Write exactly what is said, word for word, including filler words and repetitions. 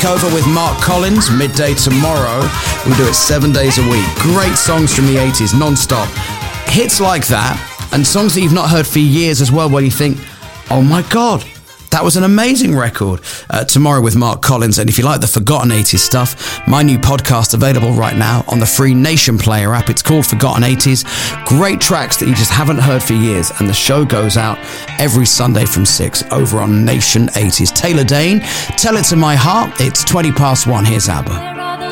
Takeover with Mark Collins, midday tomorrow. We do it seven days a week. Great songs from the eighties, non-stop. Hits like that, and songs that you've not heard for years as well, where you think, oh my God, that was an amazing record. Uh, tomorrow with Mark Collins. And if you like the Forgotten eighties stuff, my new podcast available right now on the free Nation Player app. It's called Forgotten eighties. Great tracks that you just haven't heard for years. And the show goes out every Sunday from six over on Nation eighties. Taylor Dane, Tell It to My Heart. It's twenty past one. Here's ABBA.